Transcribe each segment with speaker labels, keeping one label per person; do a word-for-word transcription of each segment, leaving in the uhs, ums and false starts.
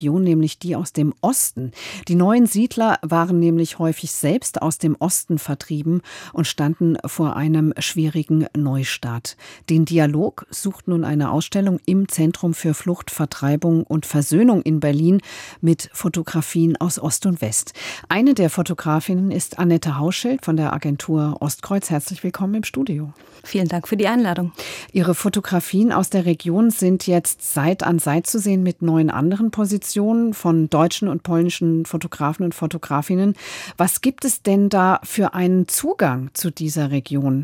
Speaker 1: Region, nämlich die aus dem Osten. Die neuen Siedler waren nämlich häufig selbst aus dem Osten vertrieben und standen vor einem schwierigen Neustart. Den Dialog sucht nun eine Ausstellung im Zentrum für Flucht, Vertreibung und Versöhnung in Berlin mit Fotografien aus Ost und West. Eine der Fotografinnen ist Annette Hauschild von der Agentur Ostkreuz. Herzlich willkommen im Studio.
Speaker 2: Vielen Dank für die Einladung.
Speaker 1: Ihre Fotografien aus der Region sind jetzt Seit an Seit zu sehen mit neun anderen Positionen von deutschen und polnischen Fotografen und Fotografinnen. Was gibt es denn da für einen Zugang zu dieser Region?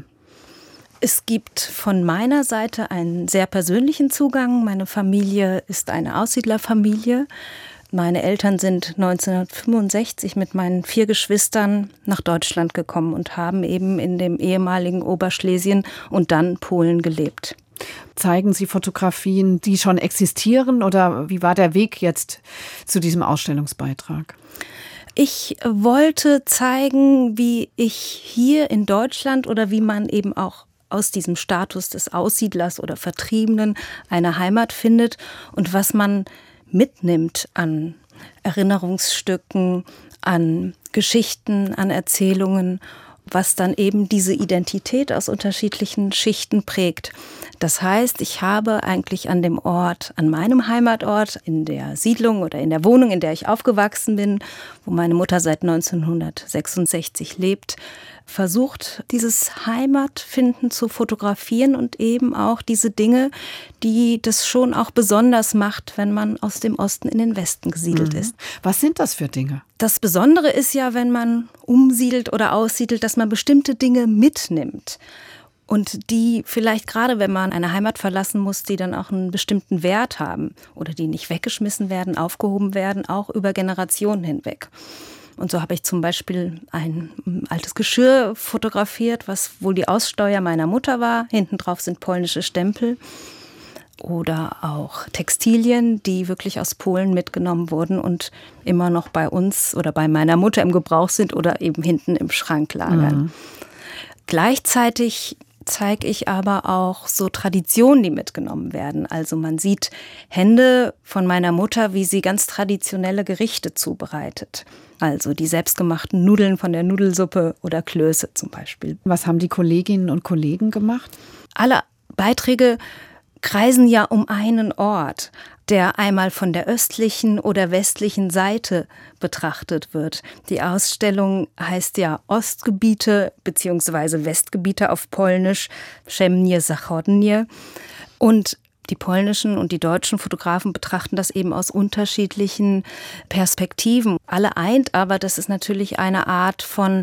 Speaker 2: Es gibt von meiner Seite einen sehr persönlichen Zugang. Meine Familie ist eine Aussiedlerfamilie. Meine Eltern sind neunzehnhundertfünfundsechzig mit meinen vier Geschwistern nach Deutschland gekommen und haben eben in dem ehemaligen Oberschlesien und dann Polen gelebt.
Speaker 1: Zeigen Sie Fotografien, die schon existieren, oder wie war der Weg jetzt zu diesem Ausstellungsbeitrag?
Speaker 2: Ich wollte zeigen, wie ich hier in Deutschland oder wie man eben auch aus diesem Status des Aussiedlers oder Vertriebenen eine Heimat findet und was man mitnimmt an Erinnerungsstücken, an Geschichten, an Erzählungen, was dann eben diese Identität aus unterschiedlichen Schichten prägt. Das heißt, ich habe eigentlich an dem Ort, an meinem Heimatort, in der Siedlung oder in der Wohnung, in der ich aufgewachsen bin, wo meine Mutter seit neunzehnhundertsechsundsechzig lebt, versucht, dieses Heimatfinden zu fotografieren und eben auch diese Dinge, die das schon auch besonders macht, wenn man aus dem Osten in den Westen gesiedelt mhm. ist.
Speaker 1: Was sind das für Dinge?
Speaker 2: Das Besondere ist ja, wenn man umsiedelt oder aussiedelt, dass man bestimmte Dinge mitnimmt. Und die vielleicht gerade, wenn man eine Heimat verlassen muss, die dann auch einen bestimmten Wert haben oder die nicht weggeschmissen werden, aufgehoben werden, auch über Generationen hinweg. Und so habe ich zum Beispiel ein altes Geschirr fotografiert, was wohl die Aussteuer meiner Mutter war. Hinten drauf sind polnische Stempel. Oder auch Textilien, die wirklich aus Polen mitgenommen wurden und immer noch bei uns oder bei meiner Mutter im Gebrauch sind oder eben hinten im Schrank lagern. Mhm. Gleichzeitig zeige ich aber auch so Traditionen, die mitgenommen werden. Also man sieht Hände von meiner Mutter, wie sie ganz traditionelle Gerichte zubereitet. Also die selbstgemachten Nudeln von der Nudelsuppe oder Klöße zum Beispiel.
Speaker 1: Was haben die Kolleginnen und Kollegen gemacht?
Speaker 2: Alle Beiträge kreisen ja um einen Ort, der einmal von der östlichen oder westlichen Seite betrachtet wird. Die Ausstellung heißt ja Ostgebiete bzw. Westgebiete auf Polnisch, Wschodnie, Zachodnie. Und die polnischen und die deutschen Fotografen betrachten das eben aus unterschiedlichen Perspektiven. Alle eint aber, dass es natürlich eine Art von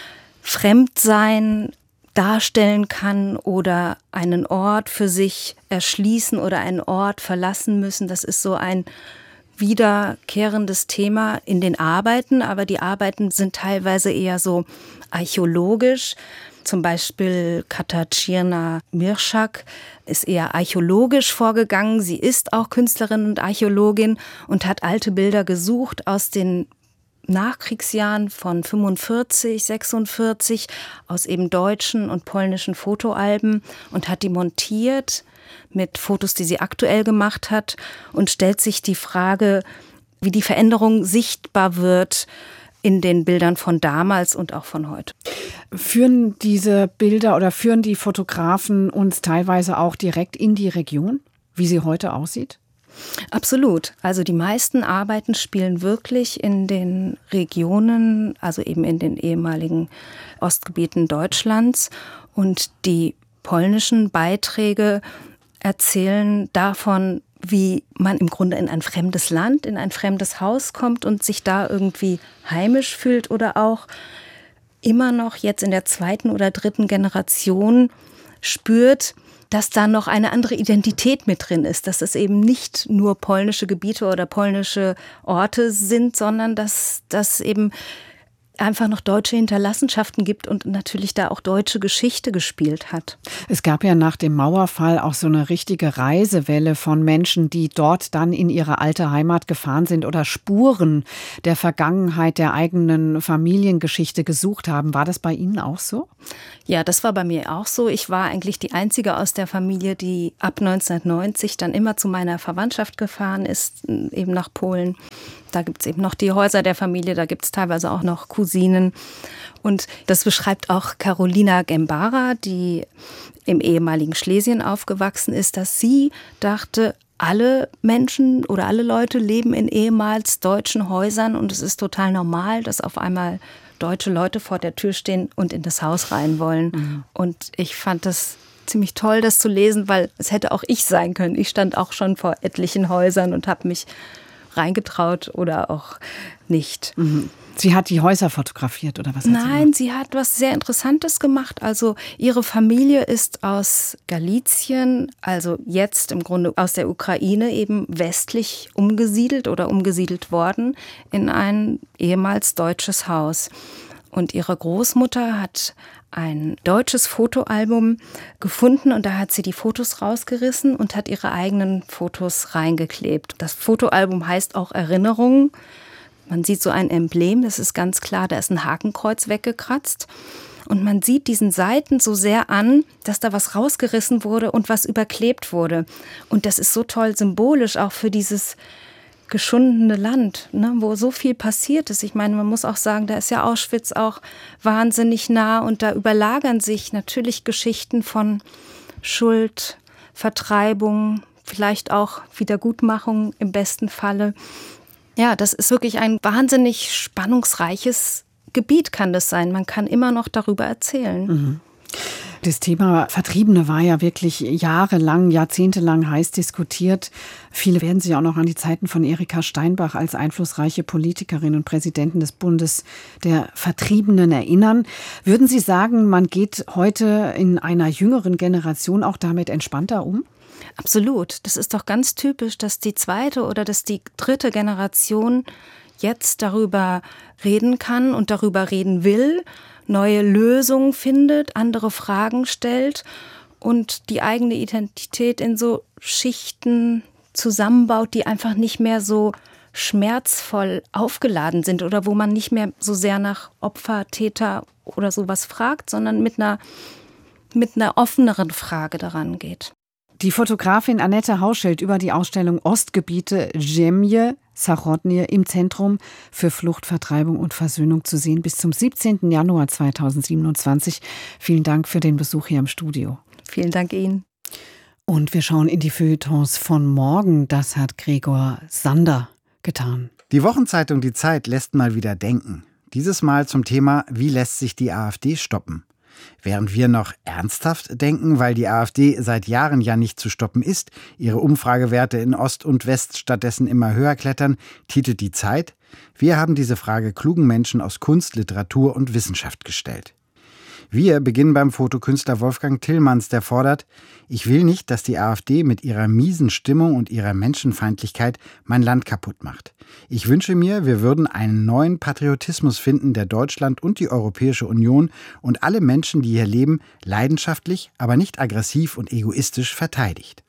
Speaker 2: Fremdsein darstellen kann oder einen Ort für sich erschließen oder einen Ort verlassen müssen. Das ist so ein wiederkehrendes Thema in den Arbeiten, aber die Arbeiten sind teilweise eher so archäologisch. Zum Beispiel Katarzyna Mirschak ist eher archäologisch vorgegangen. Sie ist auch Künstlerin und Archäologin und hat alte Bilder gesucht aus den Nachkriegsjahren von fünfundvierzig, sechsundvierzig aus eben deutschen und polnischen Fotoalben und hat die montiert mit Fotos, die sie aktuell gemacht hat und stellt sich die Frage, wie die Veränderung sichtbar wird in den Bildern von damals und auch von heute.
Speaker 1: Führen diese Bilder oder führen die Fotografen uns teilweise auch direkt in die Region, wie sie heute aussieht?
Speaker 2: Absolut. Also die meisten Arbeiten spielen wirklich in den Regionen, also eben in den ehemaligen Ostgebieten Deutschlands. Und die polnischen Beiträge erzählen davon, wie man im Grunde in ein fremdes Land, in ein fremdes Haus kommt und sich da irgendwie heimisch fühlt oder auch immer noch jetzt in der zweiten oder dritten Generation spürt, dass da noch eine andere Identität mit drin ist, dass es eben nicht nur polnische Gebiete oder polnische Orte sind, sondern dass das eben einfach noch deutsche Hinterlassenschaften gibt und natürlich da auch deutsche Geschichte gespielt hat.
Speaker 1: Es gab ja nach dem Mauerfall auch so eine richtige Reisewelle von Menschen, die dort dann in ihre alte Heimat gefahren sind oder Spuren der Vergangenheit, der eigenen Familiengeschichte gesucht haben. War das bei Ihnen auch so?
Speaker 2: Ja, das war bei mir auch so. Ich war eigentlich die Einzige aus der Familie, die ab neunzehnhundertneunzig dann immer zu meiner Verwandtschaft gefahren ist, eben nach Polen. Da gibt es eben noch die Häuser der Familie, da gibt es teilweise auch noch Cousinen. Und das beschreibt auch Karolina Gembara, die im ehemaligen Schlesien aufgewachsen ist, dass sie dachte, alle Menschen oder alle Leute leben in ehemals deutschen Häusern und es ist total normal, dass auf einmal deutsche Leute vor der Tür stehen und in das Haus rein wollen. Mhm. Und ich fand das ziemlich toll, das zu lesen, weil es hätte auch ich sein können. Ich stand auch schon vor etlichen Häusern und habe mich reingetraut oder auch nicht.
Speaker 1: Mhm. Sie hat die Häuser fotografiert oder was hat
Speaker 2: Nein,
Speaker 1: sie gemacht?
Speaker 2: sie hat was sehr Interessantes gemacht. Also ihre Familie ist aus Galizien, also jetzt im Grunde aus der Ukraine eben westlich umgesiedelt oder umgesiedelt worden in ein ehemals deutsches Haus. Und ihre Großmutter hat ein deutsches Fotoalbum gefunden und da hat sie die Fotos rausgerissen und hat ihre eigenen Fotos reingeklebt. Das Fotoalbum heißt auch Erinnerungen. Man sieht so ein Emblem, das ist ganz klar, da ist ein Hakenkreuz weggekratzt. Und man sieht diesen Seiten so sehr an, dass da was rausgerissen wurde und was überklebt wurde. Und das ist so toll symbolisch auch für dieses geschundene Land, ne, wo so viel passiert ist. Ich meine, man muss auch sagen, da ist ja Auschwitz auch wahnsinnig nah und da überlagern sich natürlich Geschichten von Schuld, Vertreibung, vielleicht auch Wiedergutmachung im besten Falle. Ja, das ist wirklich ein wahnsinnig spannungsreiches Gebiet, kann das sein. Man kann immer noch darüber erzählen.
Speaker 1: Mhm. Das Thema Vertriebene war ja wirklich jahrelang, jahrzehntelang heiß diskutiert. Viele werden sich auch noch an die Zeiten von Erika Steinbach als einflussreiche Politikerin und Präsidentin des Bundes der Vertriebenen erinnern. Würden Sie sagen, man geht heute in einer jüngeren Generation auch damit entspannter um?
Speaker 2: Absolut. Das ist doch ganz typisch, dass die zweite oder dass die dritte Generation jetzt darüber reden kann und darüber reden will, neue Lösungen findet, andere Fragen stellt und die eigene Identität in so Schichten zusammenbaut, die einfach nicht mehr so schmerzvoll aufgeladen sind oder wo man nicht mehr so sehr nach Opfer, Täter oder sowas fragt, sondern mit einer, mit einer offeneren Frage daran geht.
Speaker 1: Die Fotografin Annette Hauschild über die Ausstellung Ostgebiete Zemlje Sachodnie im Zentrum für Flucht, Vertreibung und Versöhnung zu sehen bis zum siebzehnten Januar zweitausendsiebenundzwanzig. Vielen Dank für den Besuch hier im Studio.
Speaker 2: Vielen Dank Ihnen.
Speaker 1: Und wir schauen in die Feuilletons von morgen. Das hat Gregor Sander getan.
Speaker 3: Die Wochenzeitung Die Zeit lässt mal wieder denken. Dieses Mal zum Thema, wie lässt sich die AfD stoppen? Während wir noch ernsthaft denken, weil die AfD seit Jahren ja nicht zu stoppen ist, ihre Umfragewerte in Ost und West stattdessen immer höher klettern, titelt die Zeit: Wir haben diese Frage klugen Menschen aus Kunst, Literatur und Wissenschaft gestellt. Wir beginnen beim Fotokünstler Wolfgang Tillmanns, der fordert: Ich will nicht, dass die AfD mit ihrer miesen Stimmung und ihrer Menschenfeindlichkeit mein Land kaputt macht. Ich wünsche mir, wir würden einen neuen Patriotismus finden, der Deutschland und die Europäische Union und alle Menschen, die hier leben, leidenschaftlich, aber nicht aggressiv und egoistisch verteidigt.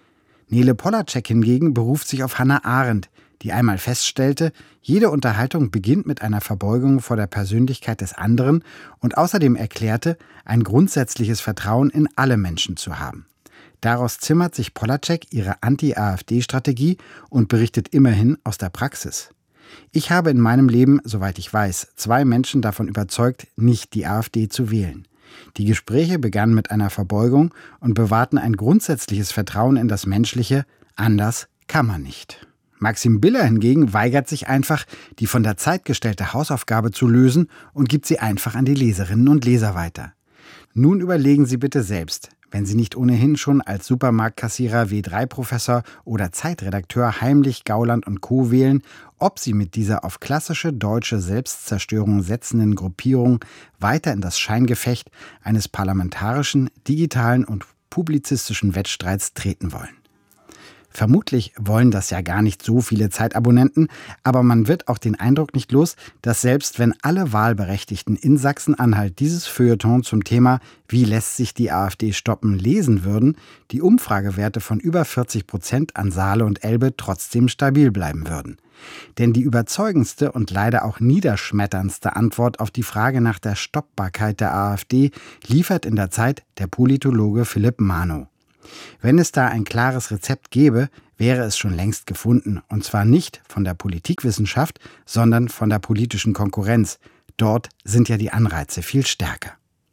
Speaker 3: Nele Polacek hingegen beruft sich auf Hannah Arendt, die einmal feststellte, jede Unterhaltung beginnt mit einer Verbeugung vor der Persönlichkeit des anderen und außerdem erklärte, ein grundsätzliches Vertrauen in alle Menschen zu haben. Daraus zimmert sich Polacek ihre Anti-AfD-Strategie und berichtet immerhin aus der Praxis. Ich habe in meinem Leben, soweit ich weiß, zwei Menschen davon überzeugt, nicht die AfD zu wählen. Die Gespräche begannen mit einer Verbeugung und bewahrten ein grundsätzliches Vertrauen in das Menschliche. Anders kann man nicht. Maxim Biller hingegen weigert sich einfach, die von der Zeit gestellte Hausaufgabe zu lösen und gibt sie einfach an die Leserinnen und Leser weiter. Nun überlegen Sie bitte selbst, wenn Sie nicht ohnehin schon als Supermarktkassierer, W drei Professor oder Zeitredakteur Heimlich, Gauland und Co. wählen, ob Sie mit dieser auf klassische deutsche Selbstzerstörung setzenden Gruppierung weiter in das Scheingefecht eines parlamentarischen, digitalen und publizistischen Wettstreits treten wollen. Vermutlich wollen das ja gar nicht so viele Zeitabonnenten, aber man wird auch den Eindruck nicht los, dass selbst wenn alle Wahlberechtigten in Sachsen-Anhalt dieses Feuilleton zum Thema „Wie lässt sich die AfD stoppen?" lesen würden, die Umfragewerte von über vierzig Prozent an Saale und Elbe trotzdem stabil bleiben würden. Denn die überzeugendste und leider auch niederschmetterndste Antwort auf die Frage nach der Stoppbarkeit der AfD liefert in der Zeit der Politologe Philipp Manow. Wenn es da ein klares Rezept gäbe, wäre es schon längst gefunden, und zwar nicht von der Politikwissenschaft, sondern von der politischen Konkurrenz. Dort sind ja die Anreize viel stärker.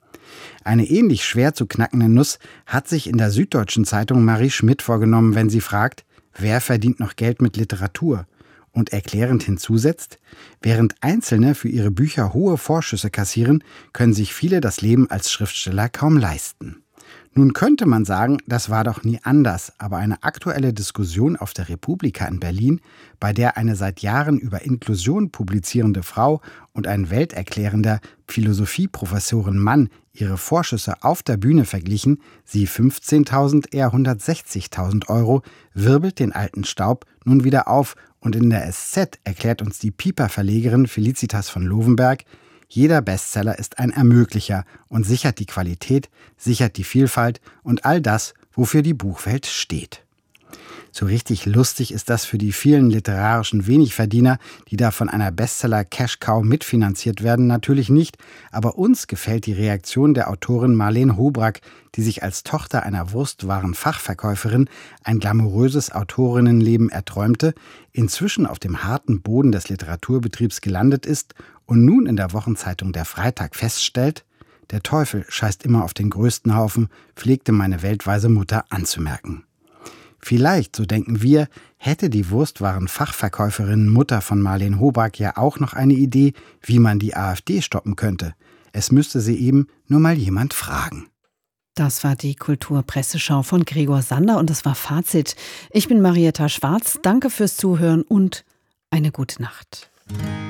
Speaker 3: Eine ähnlich schwer zu knackende Nuss hat sich in der Süddeutschen Zeitung Marie Schmidt vorgenommen, wenn sie fragt, wer verdient noch Geld mit Literatur? Und erklärend hinzusetzt, während Einzelne für ihre Bücher hohe Vorschüsse kassieren, können sich viele das Leben als Schriftsteller kaum leisten. Nun könnte man sagen, das war doch nie anders, aber eine aktuelle Diskussion auf der Republika in Berlin, bei der eine seit Jahren über Inklusion publizierende Frau und ein welterklärender Philosophieprofessorin Mann ihre Vorschüsse auf der Bühne verglichen, sie fünfzehntausend, er hundertsechzigtausend Euro, wirbelt den alten Staub nun wieder auf, und in der S Z erklärt uns die Piper-Verlegerin Felicitas von Lovenberg, jeder Bestseller ist ein Ermöglicher und sichert die Qualität, sichert die Vielfalt und all das, wofür die Buchwelt steht. So richtig lustig ist das für die vielen literarischen Wenigverdiener, die da von einer Bestseller-Cash-Cow mitfinanziert werden, natürlich nicht, aber uns gefällt die Reaktion der Autorin Marlene Hobrack, die sich als Tochter einer Wurstwaren-Fachverkäuferin ein glamouröses Autorinnenleben erträumte, inzwischen auf dem harten Boden des Literaturbetriebs gelandet ist und nun in der Wochenzeitung Der Freitag feststellt, der Teufel scheißt immer auf den größten Haufen, pflegte meine weltweise Mutter anzumerken. Vielleicht, so denken wir, hätte die Wurstwaren-Fachverkäuferin Mutter von Marlene Hobrack ja auch noch eine Idee, wie man die AfD stoppen könnte. Es müsste sie eben nur mal jemand fragen.
Speaker 1: Das war die Kulturpresseschau von Gregor Sander und das war Fazit. Ich bin Marietta Schwarz, danke fürs Zuhören und eine gute Nacht.